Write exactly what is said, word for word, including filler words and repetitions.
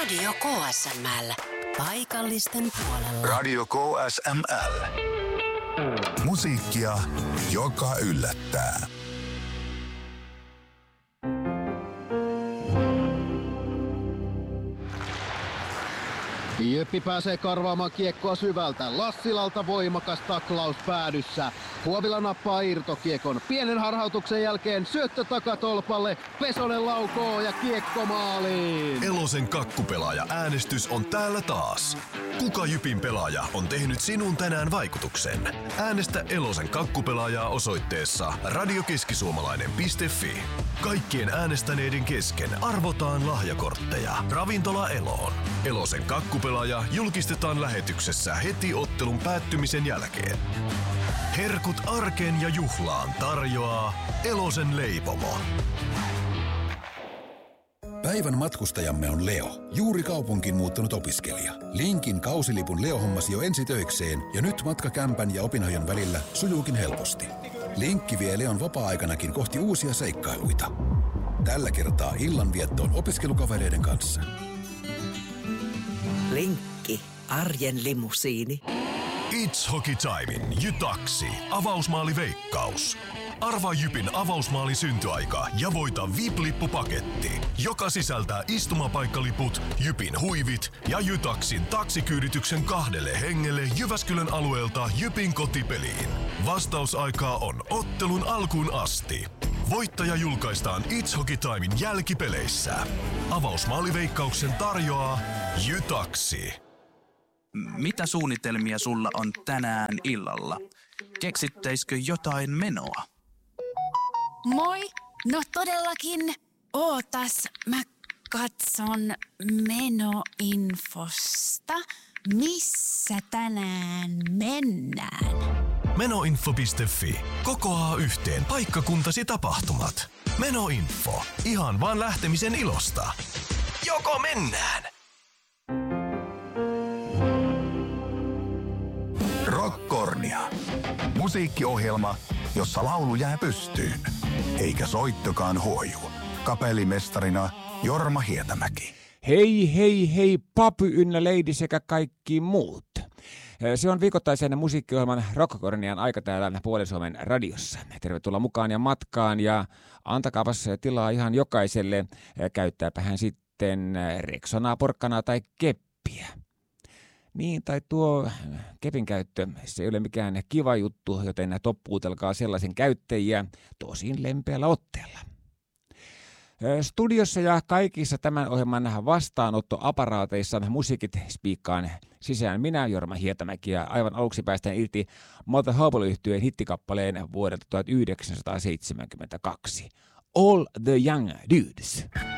Radio K S M L. Paikallisten puolella. Radio K S M L. Musiikkia, joka yllättää. Jyppi pääsee karvaamaan kiekkoa syvältä. Lassilalta voimakas taklaus päädyssä. Huovila nappaa irtokiekon. Pienen harhautuksen jälkeen syöttö takatolpalle. Pesonen laukoo ja kiekko maaliin. Elosen kakkupelaaja äänestys on täällä taas. Kuka Jypin pelaaja on tehnyt sinun tänään vaikutuksen? Äänestä Elosen kakkupelaajaa osoitteessa radiokeskisuomalainen piste fi. Kaikkien äänestäneiden kesken arvotaan lahjakortteja. Ravintola Eloon. Elosen kakkupelaaja julkistetaan lähetyksessä heti ottelun päättymisen jälkeen. Herkut arkeen ja juhlaan tarjoaa Elosen leipomo. Päivän matkustajamme on Leo, juuri kaupunkiin muuttanut opiskelija. Linkin kausilipun Leo hommasi jo ensi töikseen ja nyt matka kämpän ja opinahjon välillä sujuukin helposti. Linkki vie Leon vapaa-aikanakin kohti uusia seikkailuita. Tällä kertaa illanviettoon opiskelukavereiden kanssa. Linkki, arjen limusiini. It's Hockey Timein Jytaksi. Avausmaaliveikkaus. Arvaa Jypin avausmaalin syntyaika ja voita V I P-lippupaketti, joka sisältää istumapaikkaliput, Jypin huivit ja Jytaksin taksikyydityksen kahdelle hengelle Jyväskylän alueelta Jypin kotipeliin. Vastausaikaa on ottelun alkuun asti. Voittaja julkaistaan It's Hockey Timein jälkipeleissä. Avausmaaliveikkauksen tarjoaa Jytaksi. Mitä suunnitelmia sulla on tänään illalla? Keksittäisikö jotain menoa? Moi! No todellakin. Ootas, mä katson menoinfosta. Missä tänään mennään? Menoinfo piste fi. Kokoaa yhteen paikkakuntasi tapahtumat. Menoinfo. Ihan vaan lähtemisen ilosta. Joko mennään? Rockkornia. Musiikkiohjelma, jossa laulu jää pystyyn, eikä soittokaan huoju. Kapellimestarina Jorma Hietämäki. Hei, hei, hei, papy ynnä leidi sekä kaikki muut. Se on viikoittaisen musiikkiohjelman Rockkornian aika täällä Puoli-Suomen radiossa. Tervetuloa mukaan ja matkaan ja antakaapas tilaa ihan jokaiselle. Käyttääpä hän sitten Rexonaa, porkkanaa tai keppiä. Niin, tai tuo kepin käyttö, se ei ole mikään kiva juttu, joten toppuutelkaa sellaisen käyttäjiä tosin lempeällä otteella. Studiossa ja kaikissa tämän ohjelman vastaanottoaparaateissa musiikit spiikkaan sisään minä, Jorma Hietämäki, ja aivan aluksi päästään irti Mother Hubble-yhtyeen hittikappaleen vuodelta tuhatyhdeksänsataaseitsemänkymmentäkaksi. All the Young Dudes.